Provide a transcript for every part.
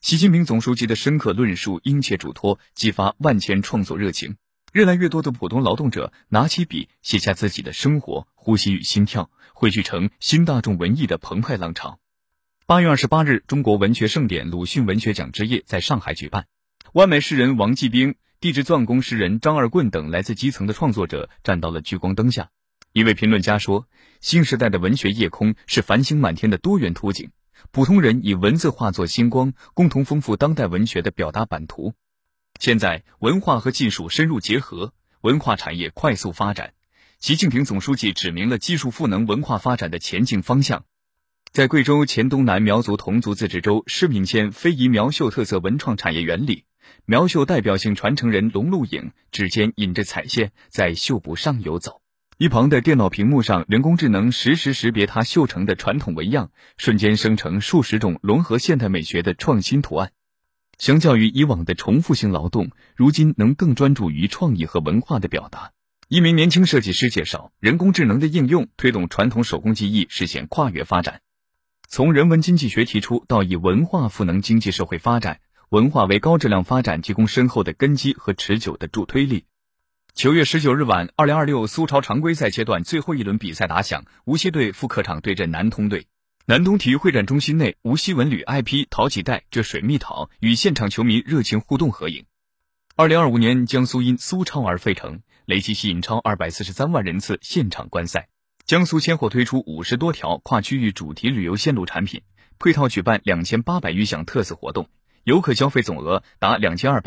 习近平总书记的深刻论述、殷切嘱托，激发万千创作热情。越来越多的普通劳动者拿起笔，写下自己的生活、呼吸与心跳，汇聚成新大众文艺的澎湃浪潮。8月28日，中国文学盛典鲁迅文学奖之夜在上海举办。万美诗人王继兵、地质钻工诗人张二棍等来自基层的创作者站到了聚光灯下。一位评论家说，新时代的文学夜空是繁星满天的多元图景，普通人以文字化作星光，共同丰富当代文学的表达版图。现在，文化和技术深入结合，文化产业快速发展。习近平总书记指明了技术赋能文化发展的前进方向。在贵州黔东南苗族侗族自治州施闽县非遗苗绣特色文创产业园里，苗绣代表性传承人龙露影指尖引着彩线在绣布上游走，一旁的电脑屏幕上，人工智能实时识别它绣成的传统纹样，瞬间生成数十种融合现代美学的创新图案。相较于以往的重复性劳动，如今能更专注于创意和文化的表达。一名年轻设计师介绍，人工智能的应用推动传统手工技艺实现跨越发展。从人文经济学提出到以文化赋能经济社会发展，文化为高质量发展提供深厚的根基和持久的助推力。9月19日晚，2026苏超常规赛阶段最后一轮比赛打响，无锡队赴客场对阵南通队。南通体育会展中心内，无锡文旅 IP 淘几代这水蜜桃与现场球迷热情互动合影。2025年江苏因苏超而沸腾，累计吸引超243万人次现场观赛。江苏先后推出50多条跨区域主题旅游线路产品，配套举办2800余项特色活动，游客消费总额达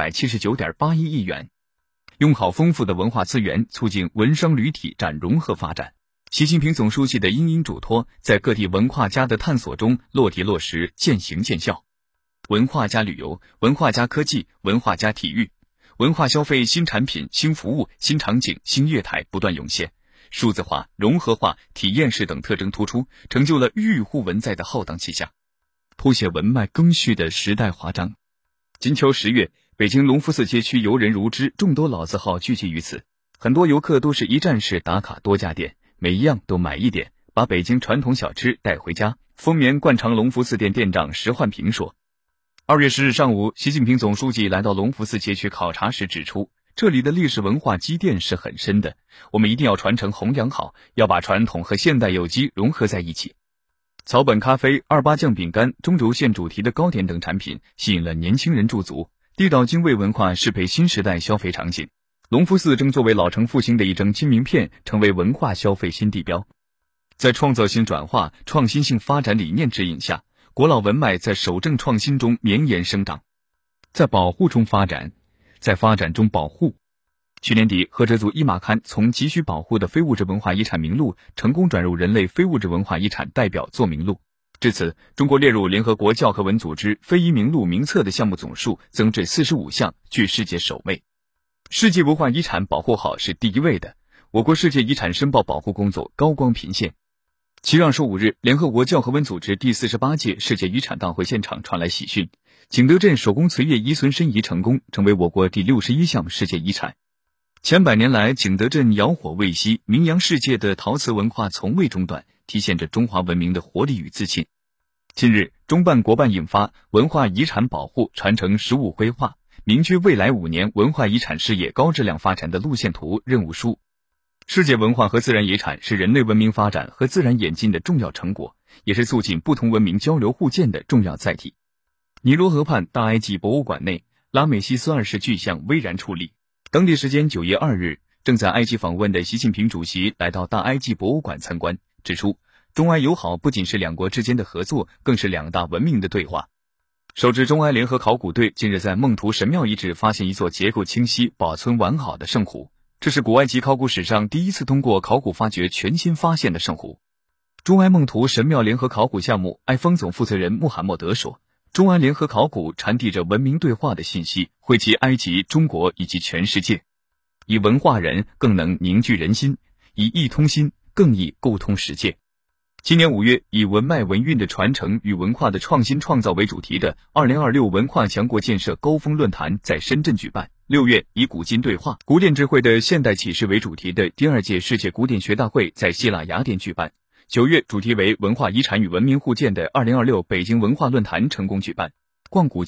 2279.81亿元。用好丰富的文化资源，促进文商旅体展融合发展。习近平总书记的殷嘱托，在各地文化家的探索中落地落实，见行见效。文化加旅游，文化加科技，文化加体育，文化消费新产品、新服务、新场景、新业态不断涌现，数字化、融合化、体验式等特征突出，成就了郁郁乎文在的浩荡气象，谱写文脉更续的时代华章。金秋10月，北京隆福寺街区游人如织，众多老字号聚集于此，很多游客都是一站式打卡多家店，每一样都买一点，把北京传统小吃带回家。丰棉灌肠隆福寺店店长石焕平说，2月10日上午，习近平总书记来到隆福寺街区考察时指出，这里的历史文化积淀是很深的，我们一定要传承弘扬好，要把传统和现代有机融合在一起。草本咖啡、28酱饼干、中轴线主题的糕点等产品吸引了年轻人驻足，地道精味文化适配新时代消费场景。隆福寺正作为老城复兴的一张金名片，成为文化消费新地标。在创造性转化、创新性发展理念指引下，国老文脉在守正创新中绵延生长，在保护中发展，在发展中保护。去年底，菏泽族伊玛堪从急需保护的非物质文化遗产名录成功转入人类非物质文化遗产代表作名录。至此，中国列入联合国教科文组织非遗名录名册的项目总数增至45项，居世界首位。世界文化遗产保护好是第一位的，我国世界遗产申报保护工作高光频现。7月25日，联合国教科文组织第48届世界遗产大会现场传来喜讯，景德镇手工瓷业遗存申遗成功，成为我国第61项世界遗产。千百年来，景德镇窑火未熄，名扬世界的陶瓷文化从未中断，体现着中华文明的活力与自信。近日，中办国办印发《文化遗产保护传承实务规划》，明确未来5年文化遗产事业高质量发展的路线图、任务书。世界文化和自然遗产是人类文明发展和自然演进的重要成果，也是促进不同文明交流互鉴的重要载体。尼罗河畔大埃及博物馆内，拉美西斯2世巨像巍然矗立。当地时间9月2日，正在埃及访问的习近平主席来到大埃及博物馆参观，指出中埃友好不仅是两国之间的合作，更是两大文明的对话。首支中埃联合考古队近日在孟图神庙遗址发现一座结构清晰、保存完好的圣湖，这是古埃及考古史上第一次通过考古发掘全新发现的圣湖。中埃孟图神庙联合考古项目埃方总负责人穆罕默德说，中埃联合考古传递着文明对话的信息，惠及埃及、中国以及全世界。以文化人更能凝聚人心，以意通心更易沟通世界。今年5月，以文脉文韵的传承与文化的创新创造为主题的2026文化强国建设高峰论坛在深圳举办。6月，以古今对话、古典智慧的现代启示为主题的第2届世界古典学大会在希腊雅典举办。9月，主题为文化遗产与文明互鉴的2026北京文化论坛成功举办。逛古